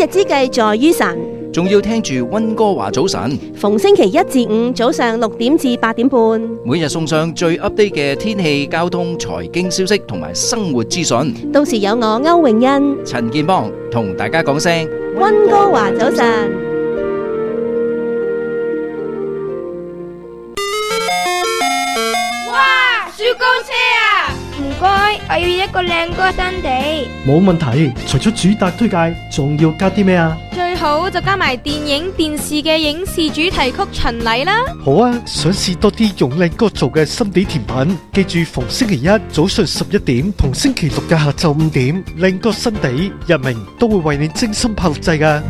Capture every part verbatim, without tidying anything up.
日之計在於晨， 仲要聽住溫哥華早晨， 逢星期一至五早上六點至八點半， 每日送上最 update 嘅天氣、交通、財經消息同埋生活資訊。 到時有我歐永欣、 陳建邦同大家講聲溫哥華早晨。 哇！雪糕車啊！唔該，我要一個靚歌新地。 冇問題，除咗主打推介，仲要加啲咩啊？ 最好就加埋電影、電視嘅影視主題曲巡禮啦。 好啊，想試多啲用靚歌做嘅心地甜品，記住逢星期一早上十一點同星期六嘅下晝五點，靚歌新地日明都會為你精心拍錄製㗎。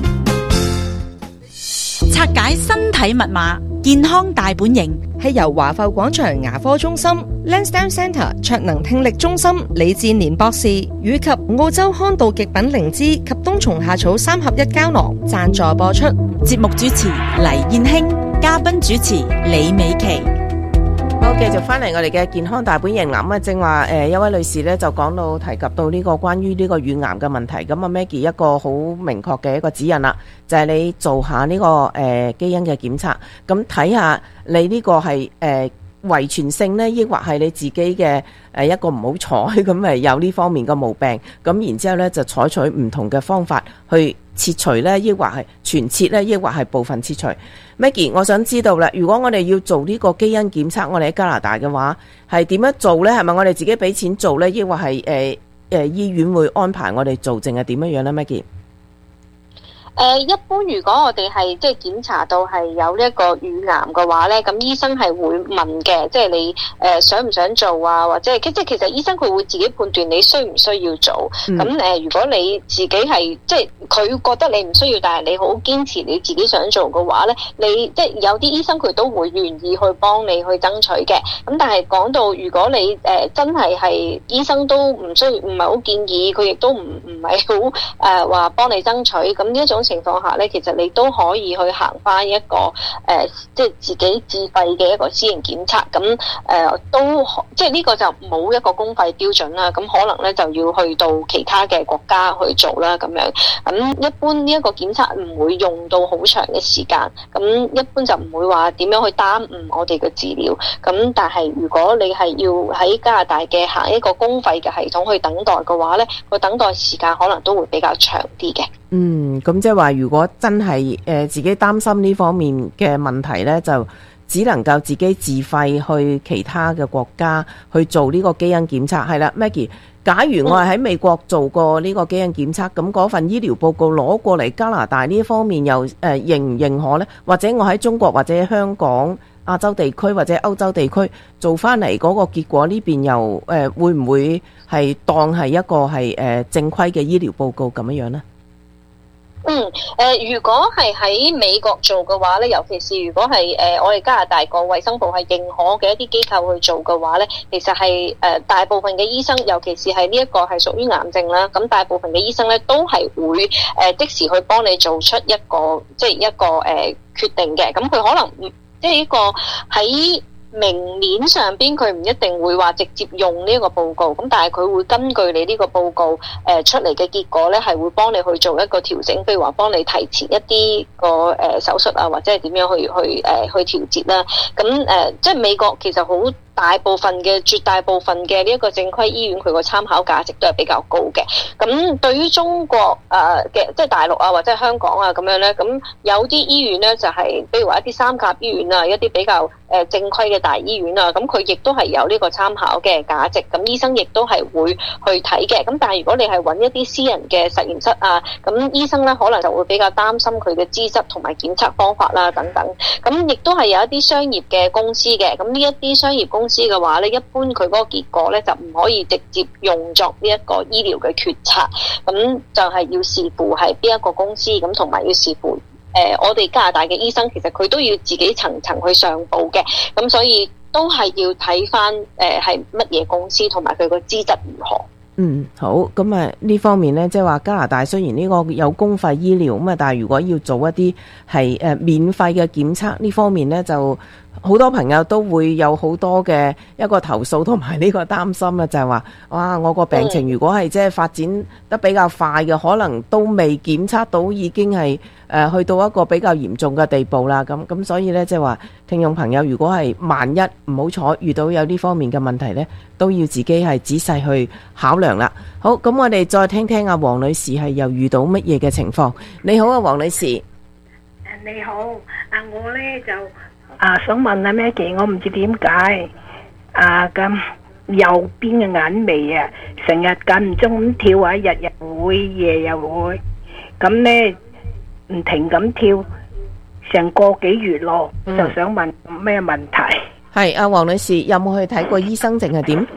拆解身體密碼，健康大本營， 係由華埠廣場牙科中心、Lansdowne Centre 卓能聽力中心李志年博士以及澳洲康道極品靈芝及冬蟲夏草三合一膠囊贊助播出。 節目主持黎燕卿，嘉賓主持李美琪。 好，繼續翻嚟我哋嘅健康大本營。咁啊，正話誒，一位女士咧就講到提及到呢個關於呢個乳癌嘅問題。咁啊 Maggie 一個好明確嘅一個指引啦，就係、是、你做下呢、這個誒、呃、基因嘅檢測，咁睇下你呢個係誒。呃遺傳性呢，抑或係你自己嘅誒一個唔好彩咁誒有呢方面嘅毛病，咁然之後呢就採取唔同嘅方法去切除呢，抑或係全切呢，抑或係部分切除。Maggie， 我想知道啦，如果我哋要做呢個基因檢測，我哋喺加拿大嘅話係點樣做呢？係咪我哋自己俾錢做呢？抑或係誒誒醫院會安排我哋做，定係點樣樣呢 Maggie？ 誒、呃、一般如果我哋係即係檢查到係有呢一個乳癌嘅話咧，咁醫生係會問嘅，即係你誒、呃、想唔想做啊？或者即係其實醫生佢會自己判斷你需唔需要做。咁誒、嗯呃，如果你自己係即係佢覺得你唔需要，但係你好堅持你自己想做嘅話咧，你即係有啲醫生佢都會願意去幫你去爭取嘅。咁但係講到如果你誒、呃、真係係醫生都唔需要，唔係好建議，佢亦都唔唔係好誒話幫你爭取。咁呢一種情況下咧，其實你都可以去行翻一個誒、呃，即係自己自費嘅一個私營檢測。咁誒、呃、都即係呢個就冇一個公費標準啦。咁可能咧就要去到其他嘅國家去做啦。咁樣咁一般呢一個檢測唔會用到好長嘅時間。咁一般就唔會話點樣去耽誤我哋嘅治療。咁但係如果你係要喺加拿大嘅行一個公費嘅系統去等待嘅話咧，個等待時間可能都會比較長啲嘅。 嗯，咁即係話，如果真係誒、呃、自己擔心呢方面嘅問題呢，就只能夠自己自費去其他嘅國家去做呢個基因檢測。係啦 ，Maggie， 假如我係喺美國做過呢個基因檢測，咁嗰份醫療報告攞過嚟加拿大呢一方面又誒、呃、認唔認可呢？或者我喺中國或者香港、亞洲地區或者歐洲地區做翻嚟嗰個結果呢邊又誒、呃、會唔會係當係一個係誒、呃、正規嘅醫療報告咁樣樣呢？ 嗯，誒、呃，如果係喺美國做嘅話咧，尤其是如果係誒、呃、我哋加拿大個衛生部係認可嘅一啲機構去做嘅話咧，其實係誒、呃、大部分嘅醫生，尤其是係呢一個係屬於癌症啦，咁大部分嘅醫生咧都係會誒、呃、即時去幫你做出一個即係一個誒、呃、決定嘅，咁佢可能即係一個喺明面上邊佢唔一定會話直接用呢一個報告，咁但係佢會根據你呢個報告誒、呃、出嚟嘅結果咧，係會幫你去做一個調整，譬如話幫你提前一啲個誒、呃、手術啊，或者係點樣去去誒、呃、去調節啦。咁誒、呃、即係美國其實好大部分嘅絕大部分嘅呢一個正規醫院，佢個參考價值都係比較高嘅。咁對於中國誒嘅、呃、即係大陸啊或者係香港啊咁樣咧，咁有啲醫院咧就係、是、譬如話一啲三甲醫院啊，一啲比較誒正規嘅大醫院啊，咁佢亦都係有呢個參考嘅價值。咁醫生亦都係會去睇嘅。咁但係如果你係揾一啲私人嘅實驗室啊，咁醫生咧可能就會比較擔心佢嘅資質同埋檢測方法啦等等。咁亦都係有一啲商業嘅公司嘅。咁呢一啲商業公司嘅話咧，一般佢嗰個結果咧就唔可以直接用作呢一個醫療嘅決策。咁就係要視乎係邊一個公司，咁同埋要視乎誒、呃、我哋加拿大嘅醫生，其實佢都要自己層層去上報嘅。咁所以都係要睇翻誒係乜嘢公司同埋佢個資質如何。 嗯，好，咁啊呢方面呢，即係話加拿大雖然呢個有公費醫療咁啊，但係如果要做一啲係誒免費嘅檢測呢方面呢，就好多朋友都會有好多嘅一個投訴同埋呢個擔心啊，就係話哇，我個病情如果係即係發展得比較快嘅，可能都未檢測到已經係誒、呃、去到一個比較嚴重嘅地步啦。咁咁所以呢，即係話聽眾朋友，如果係萬一唔好彩遇到有呢方面嘅問題呢，都要自己係仔細去考量啦。好，咁我哋再聽聽阿黃女士係又遇到乜嘢嘅情況。你好啊，黃女士。 你好，啊我呢就。啊，想問下 Maggie， 我唔知點解啊咁右邊嘅眼眉啊，成日間唔中咁跳啊，日日會，夜又會，咁呢唔停咁跳，成個幾月咯，嗯、就想問咩問題？ 係阿黃女士，有冇去睇過醫生定係點？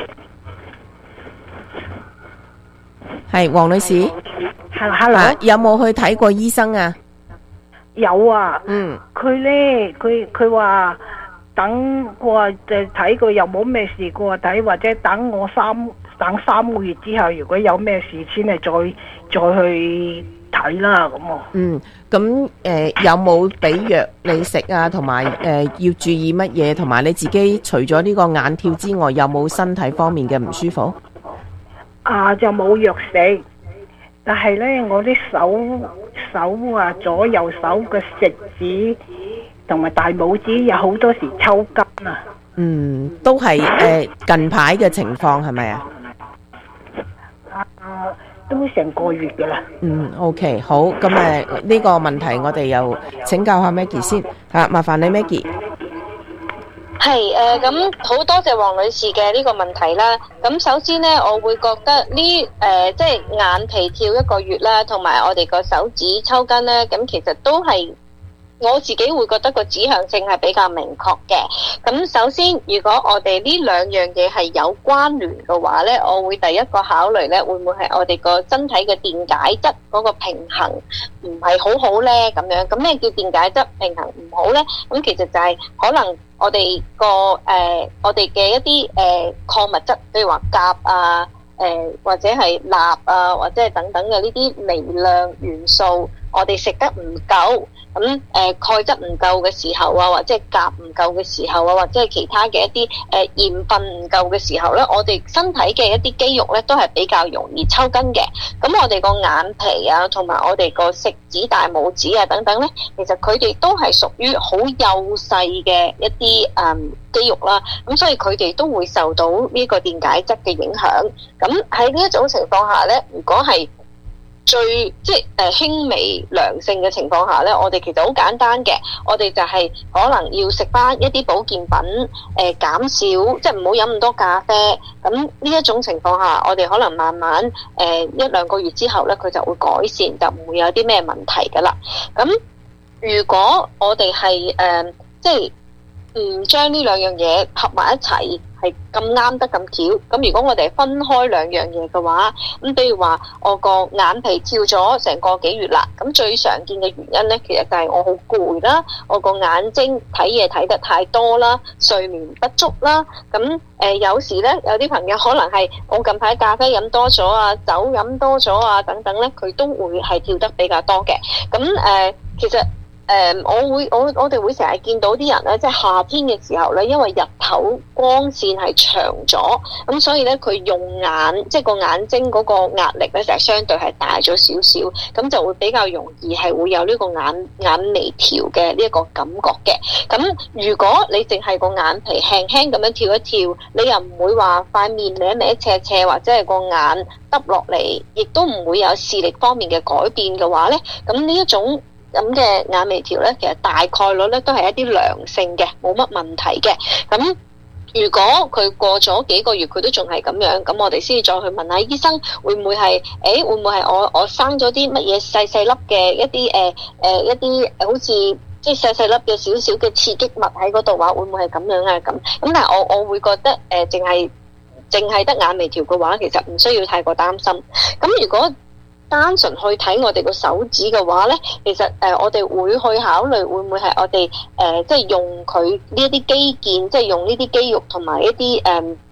係黃女士 ，Hello， 啊、有冇去睇過醫生啊？ 有啊， 嗯， 佢咧，佢佢話等我就睇佢又冇咩事過睇，或者等我三等三個月之後，如果有咩事先係再再去睇啦咁啊。嗯， 咁誒、呃、有冇俾藥你食啊？同埋誒要注意乜嘢？同埋你自己除咗呢個眼跳之外，有冇身體方面嘅唔舒服？ 啊，就冇藥食。但係咧，我啲手手啊，左右手嘅食指同埋大拇指有好多時抽筋啊。嗯， 都係誒、呃、近排嘅情況係咪啊？ 啊，都成個月噶啦。 嗯 ，OK， 好，咁誒呢個問題我哋又請教下 Maggie 先吓，麻煩你 Maggie。 係誒，咁好多謝黃女士嘅呢個問題啦。咁首先呢，我會覺得呢誒、呃，即係眼皮跳一個月啦，同埋我哋個手指抽筋呢，咁其實都係我自己會覺得個指向性係比較明確嘅。咁首先，如果我哋呢兩樣嘢係有關聯嘅話呢，我會第一個考慮呢，會唔會係我哋個身體嘅電解質嗰個平衡唔係好好呢？咁樣，咁咩叫電解質平衡唔好呢？咁其實就係可能。我哋個誒，我哋嘅一啲誒礦物質，譬如話鉀啊，誒、呃、或者係鈉啊，或者係等等嘅呢啲微量元素，我哋食得唔夠，咁誒、呃、鈣質唔夠嘅時候啊，或者係鉀唔夠嘅時候啊，或者係其他嘅一啲誒鹽分唔夠嘅時候咧，我哋身體嘅一啲肌肉咧都係比較容易抽筋嘅。咁我哋個眼皮啊，同埋我哋個食指、大拇指啊等等咧，其實佢哋都係屬於好幼細嘅一啲誒、嗯、肌肉啦。咁所以佢哋都會受到呢個電解質嘅影響。咁喺呢一種情況下咧，如果係最即係誒輕微良性嘅情況下咧，我哋其實好簡單嘅，我哋就係可能要食翻一啲保健品，誒、呃、減少即係唔好飲咁多咖啡。咁呢一種情況下，我哋可能慢慢誒、呃、一兩個月之後咧，佢就會改善，就唔會有啲咩問題噶啦。咁如果我哋係誒即係唔將呢兩樣嘢合埋一齊，係咁啱得咁巧。咁如果我哋分開兩樣嘢嘅話，咁比如話我個眼皮跳咗成個幾月啦，咁最常見嘅原因呢，其實就係我好攰啦，我個眼睛睇嘢睇得太多啦，睡眠不足啦。咁誒、呃、有時呢，有啲朋友可能係我近排咖啡飲多咗啊，酒飲多咗啊等等呢，佢都會係跳得比較多嘅。咁誒、呃、其實。誒、嗯，我會我我哋會成日見到啲人咧，即係夏天嘅時候咧，因為日頭光線係長咗，咁所以咧佢用眼即係個眼睛嗰個壓力咧就係相對係大咗少少，咁就會比較容易係會有呢個眼眼眉跳嘅呢一個感覺嘅。咁如果你淨係個眼皮輕輕咁樣跳一跳，你又唔會話塊面歪歪斜斜或者係個眼耷落嚟，亦都唔會有視力方面嘅改變嘅話咧，咁呢一種咁嘅眼眉跳咧，其實大概率咧都係一啲良性嘅，冇乜問題嘅。咁如果佢過咗幾個月，佢都仲係咁樣，咁我哋先至再去問下醫生，會唔會係？誒，會唔會係我我生咗啲乜嘢細細粒嘅一啲誒誒一啲好似即係細細粒嘅少少嘅刺激物喺嗰度話，會唔會係咁樣啊？咁咁，但係我我會覺得誒，淨係淨係得眼眉跳嘅話，其實唔需要太過擔心。咁如果單純去睇我哋個手指嘅話咧，其實誒、呃、我哋會去考慮會唔會係我哋誒、呃、即係用佢呢一啲肌腱，即係用呢啲肌肉同埋一啲誒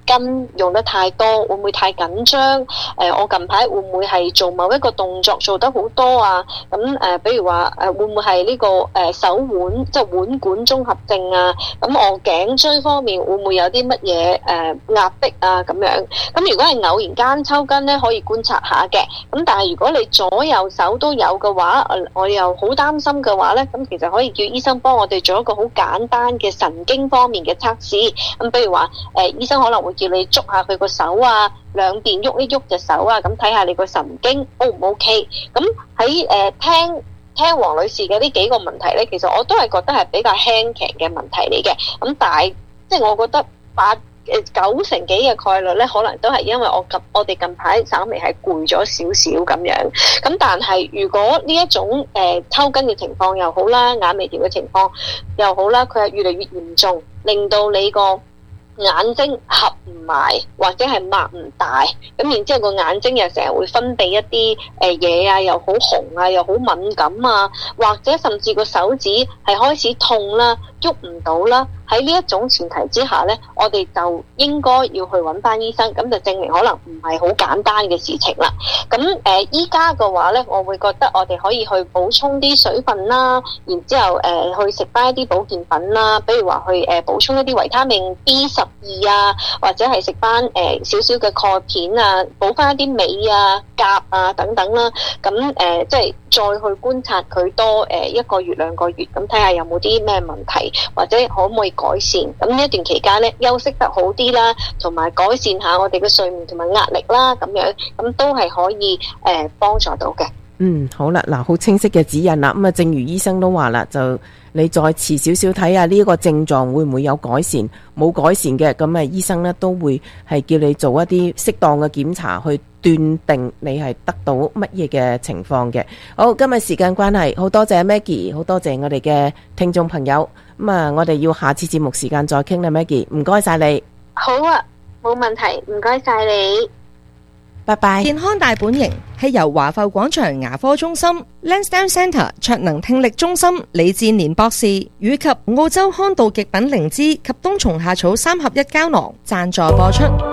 巾用得太多，會唔會太緊張？誒、呃，我近排會唔會係做某一個動作做得好多啊？咁誒、呃，比如話誒、呃，會唔會係呢、這個誒、呃、手腕即係腕管綜合症啊？咁我頸椎方面會唔會有啲乜嘢誒壓迫啊？咁樣咁如果係偶然間抽筋咧，可以觀察下嘅。咁但係如果你左右手都有嘅話，我又好擔心嘅話咧，咁其實可以叫醫生幫我哋做一個好簡單嘅神經方面嘅測試。咁比如話誒、呃，醫生可能會叫你捉下佢個手啊，兩邊喐一喐隻手啊，咁睇下你個神經 O 唔 OK。咁喺誒聽聽黃女士嘅呢幾個問題咧，其實我都係覺得係比較輕強嘅問題嚟嘅。咁但係即係我覺得八誒九成幾嘅概率咧，可能都係因為我近我哋近排稍微係攰咗少少咁樣。咁但係如果呢一種誒、呃、抽筋嘅情況又好啦，眼眉條嘅情況又好啦，佢係越嚟越嚴重，令到你個眼睛合唔埋或者係擘唔大，咁然之後個眼睛又成日會分泌一啲誒嘢啊，又好紅啊，又好敏感啊，或者甚至個手指係開始痛啦，喐唔到啦。喺呢一種前提之下呢，我哋就應該要去揾翻醫生，咁就證明可能唔係好簡單嘅事情啦。咁誒依家嘅話呢，我會覺得我哋可以去補充啲水分啦，然之後誒、呃、去食翻一啲保健品啦，比如話去誒、呃、補充一啲維他命 B 十二啊，或者係食翻誒少少嘅鈣片啊，補翻一啲鎂啊、鉀啊等等啦。咁誒、呃、即係再去觀察佢多誒一個月兩個月，咁睇下有冇啲咩問題，或者可唔可以改善。咁呢一段期間咧，休息得好啲啦，同埋改善下我哋嘅睡眠同埋壓力啦，咁樣咁都係可以誒幫助到嘅。 嗯，好啦，嗱，好清晰嘅指引啦。咁啊，正如醫生都話啦，就你再遲少少睇下呢一個症狀會唔會有改善，冇改善嘅，咁啊，醫生呢都會係叫你做一啲適當嘅檢查，去斷定你係得到乜嘢嘅情況嘅。好，今日時間關係，好多謝 Maggie， 好多謝我哋嘅聽眾朋友。咁啊，我哋要下次節目時間再傾啦 ，Maggie， 唔該晒你。 好啊，冇問題，唔該晒你。 拜拜。 健康大本營係由華埠廣場牙科中心、Lansdowne Centre 卓能聽力中心李志年博士以及澳洲康道極品靈芝及冬蟲夏草三合一膠囊贊助播出。